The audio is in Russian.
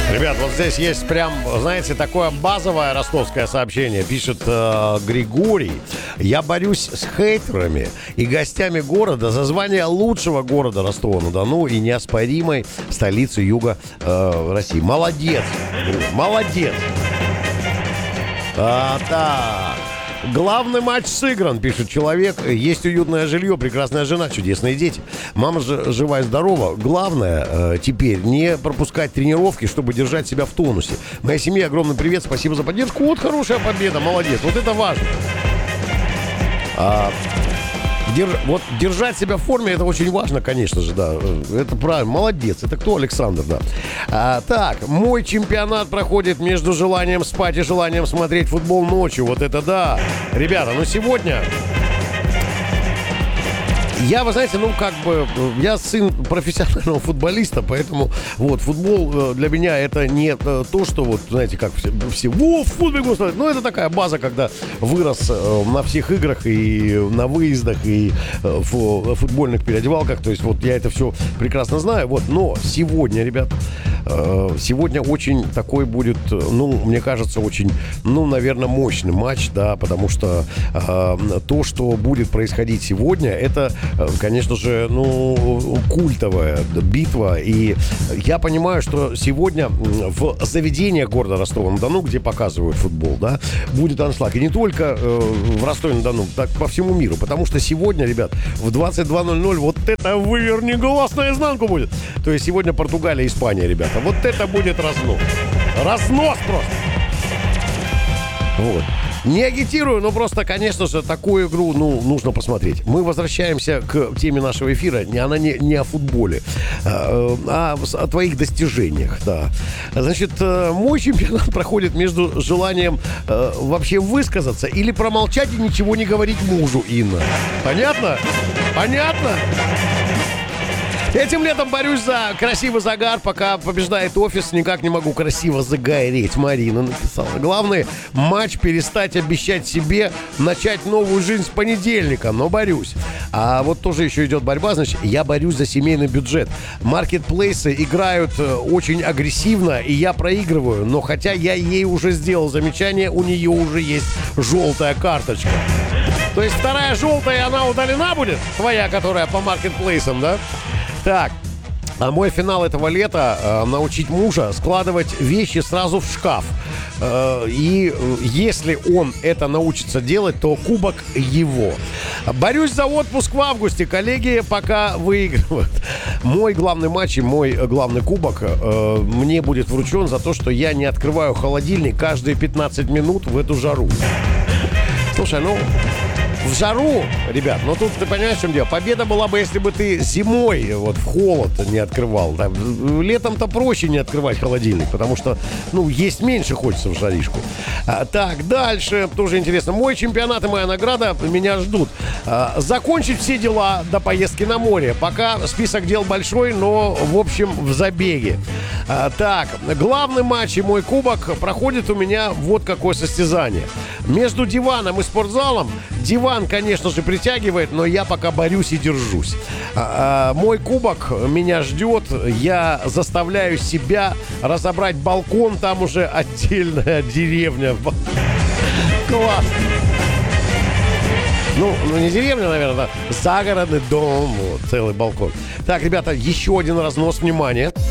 Ребят, вот здесь есть прям, знаете, такое базовое ростовское сообщение. Пишет Григорий. Я борюсь с хейтерами и гостями города за звание лучшего города Ростова-на-Дону и неоспоримой столицы юга России. Молодец. Молодец. Так. Главный матч сыгран, пишет человек. Есть уютное жилье, прекрасная жена, чудесные дети. Мама же жива и здорова. Главное теперь не пропускать тренировки, чтобы держать себя в тонусе. Моей семье огромный привет, спасибо за поддержку. Вот хорошая победа, молодец. Вот это важно. Вот держать себя в форме, это очень важно, конечно же, да. Это правильно, молодец. Это кто, Александр, да. Так, мой чемпионат проходит между желанием спать и желанием смотреть футбол ночью. Вот это да. Ребята, ну сегодня... вы знаете, я сын профессионального футболиста, поэтому вот футбол для меня это не то, что вот, знаете, как все в футбол смотрят. Но это такая база, когда вырос на всех играх и на выездах, и в футбольных переодевалках. То есть вот я это все прекрасно знаю. Вот, но сегодня, ребят, сегодня очень такой будет, мне кажется, очень, наверное, мощный матч, да, потому что то, что будет происходить сегодня, это, конечно же, культовая битва. И я понимаю, что сегодня в заведениях города Ростова-на-Дону, где показывают футбол, да, будет аншлаг. И не только в Ростове-на-Дону, так по всему миру. Потому что сегодня, ребят, в 22:00 вот это выверни глаз наизнанку будет. То есть сегодня Португалия, Испания, ребята. Вот это будет разнос. Разнос просто. Вот. Не агитирую, но просто, конечно же, такую игру, нужно посмотреть. Мы возвращаемся к теме нашего эфира. Она не о футболе, а о твоих достижениях, да. Значит, мой чемпионат проходит между желанием вообще высказаться или промолчать и ничего не говорить мужу, Инна. Понятно? Понятно? Этим летом борюсь за красивый загар, пока побеждает офис. Никак не могу красиво загореть, Марина написала. Главное, матч перестать обещать себе начать новую жизнь с понедельника, но борюсь. А вот тоже еще идет борьба, значит, я борюсь за семейный бюджет. Маркетплейсы играют очень агрессивно, и я проигрываю. Но хотя я ей уже сделал замечание, у нее уже есть желтая карточка. То есть вторая желтая, она удалена будет? Твоя, которая по маркетплейсам, да? Так, а мой финал этого лета научить мужа складывать вещи сразу в шкаф. И если он это научится делать, то кубок его. Борюсь за отпуск в августе. Коллеги пока выигрывают. Мой главный матч и мой главный кубок мне будет вручен за то, что я не открываю холодильник каждые 15 минут в эту жару. Слушай, в жару, ребят, тут ты понимаешь, в чем дело? Победа была бы, если бы ты зимой вот в холод не открывал. Да, летом-то проще не открывать холодильник, потому что, есть меньше хочется в жаришку. Так, дальше, тоже интересно. Мой чемпионат и моя награда меня ждут. Закончить все дела до поездки на море. Пока список дел большой, но, в общем, в забеге. Так, главный матч и мой кубок проходит у меня вот какое состязание. Между диваном и спортзалом. Диван, конечно же, притягивает, но я пока борюсь и держусь. Мой кубок меня ждет. Я заставляю себя разобрать балкон. Там уже отдельная деревня. Класс. Не деревня, наверное, загородный дом. Вот, целый балкон. Так, ребята, еще один разнос. Внимание.